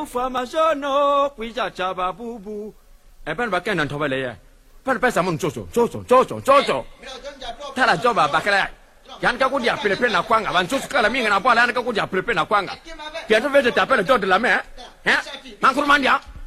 Famasono, Quija Chaba Bubu. A pen back and Tobalea. Pen someone Jojo. Tell a job about Bacala. Yanka Kudia, Filipina Quanga, and Suscala Ming and Apalanka Kudia, Filipina Quanga. Get a vegetable to the Lame. Eh? Manco Mandia.